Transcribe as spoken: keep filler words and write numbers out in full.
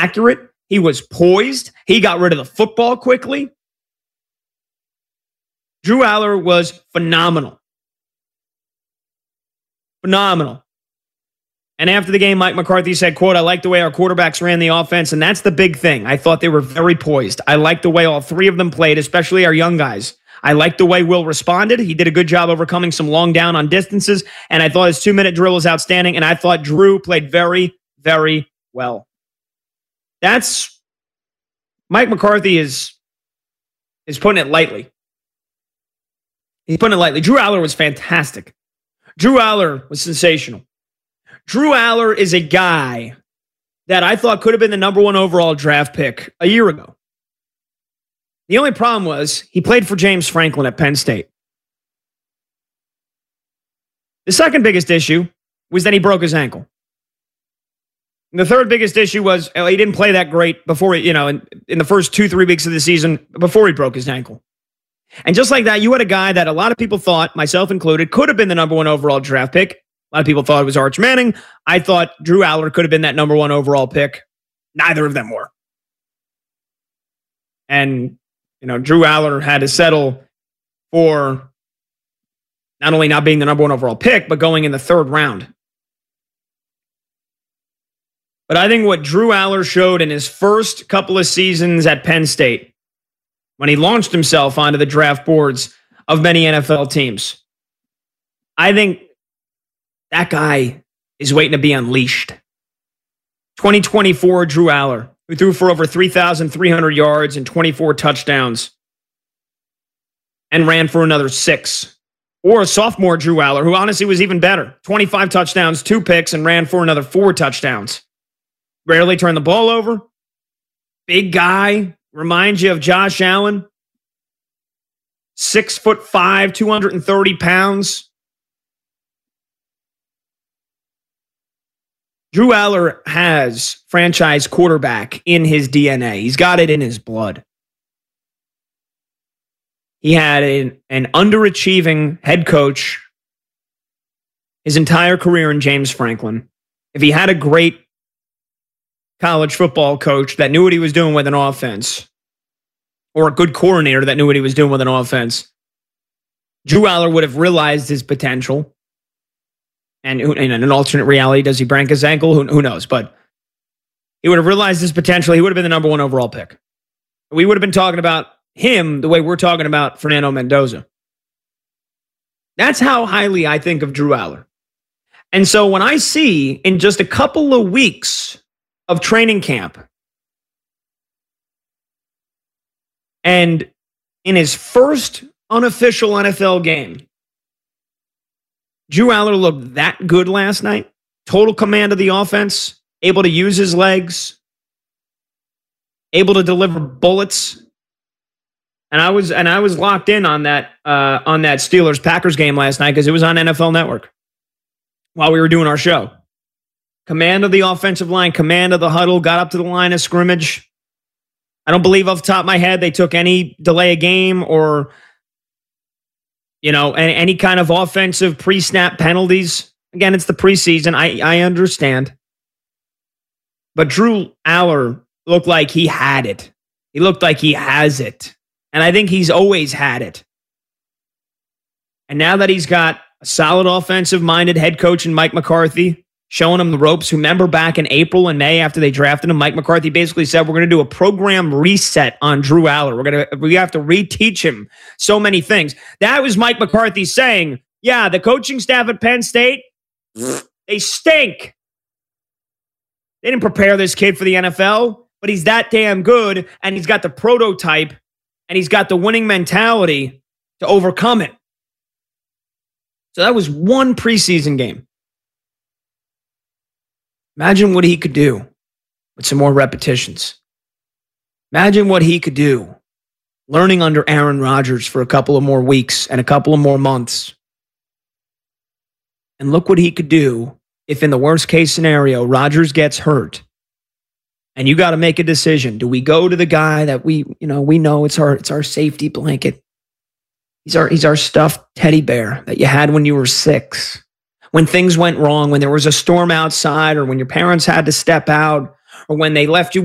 accurate. He was poised. He got rid of the football quickly. Drew Aller was phenomenal. Phenomenal. And after the game, Mike McCarthy said, quote, I like the way our quarterbacks ran the offense, and that's the big thing. I thought they were very poised. I liked the way all three of them played, especially our young guys. I liked the way Will responded. He did a good job overcoming some long down on distances, and I thought his two-minute drill was outstanding, and I thought Drew played very, very well. That's Mike McCarthy is, is putting it lightly. He's putting it lightly. Drew Aller was fantastic. Drew Aller was sensational. Drew Aller is a guy that I thought could have been the number one overall draft pick a year ago. The only problem was he played for James Franklin at Penn State. The second biggest issue was that he broke his ankle. And the third biggest issue was well, he didn't play that great before, you know, in, in the first two, three weeks of the season before he broke his ankle. And just like that, you had a guy that a lot of people thought, myself included, could have been the number one overall draft pick. A lot of people thought it was Arch Manning. I thought Drew Aller could have been that number one overall pick. Neither of them were. And, you know, Drew Aller had to settle for not only not being the number one overall pick, but going in the third round. But I think what Drew Aller showed in his first couple of seasons at Penn State, when he launched himself onto the draft boards of many N F L teams, I think that guy is waiting to be unleashed. twenty twenty-four Drew Aller, who threw for over three thousand three hundred yards and twenty-four touchdowns and ran for another six. Or a sophomore Drew Aller, who honestly was even better. twenty-five touchdowns, two picks, and ran for another four touchdowns. Rarely turned the ball over. Big guy. Reminds you of Josh Allen. Six foot five, two hundred thirty pounds. Drew Aller has franchise quarterback in his D N A. He's got it in his blood. He had an, an underachieving head coach his entire career in James Franklin. If he had a great college football coach that knew what he was doing with an offense, or a good coordinator that knew what he was doing with an offense, Drew Aller would have realized his potential. And in an alternate reality, does he break his ankle? Who, who knows? But he would have realized his potential. He would have been the number one overall pick. We would have been talking about him the way we're talking about Fernando Mendoza. That's how highly I think of Drew Aller. And so when I see in just a couple of weeks of training camp, and in his first unofficial N F L game, Drew Aller looked that good last night. Total command of the offense, able to use his legs, able to deliver bullets. And I was and I was locked in on that uh, on that Steelers Packers game last night because it was on N F L Network while we were doing our show. Command of the offensive line, command of the huddle, got up to the line of scrimmage. I don't believe off the top of my head they took any delay of game or, you know, any, any kind of offensive pre-snap penalties. Again, it's the preseason. I, I understand. But Drew Aller looked like he had it. He looked like he has it. And I think he's always had it. And now that he's got a solid offensive-minded head coach in Mike McCarthy, showing him the ropes. Remember back in April and May after they drafted him, Mike McCarthy basically said, we're going to do a program reset on Drew Aller. We're going to, we have to reteach him so many things. That was Mike McCarthy saying, yeah, the coaching staff at Penn State, they stink. They didn't prepare this kid for the N F L, but he's that damn good, and he's got the prototype, and he's got the winning mentality to overcome it. So that was one preseason game. Imagine what he could do with some more repetitions. Imagine what he could do learning under Aaron Rodgers for a couple of more weeks and a couple of more months. And look what he could do if in the worst case scenario, Rodgers gets hurt and you got to make a decision. Do we go to the guy that we, you know, we know it's our, it's our safety blanket. He's our, he's our stuffed teddy bear that you had when you were six. When things went wrong, when there was a storm outside, or when your parents had to step out, or when they left you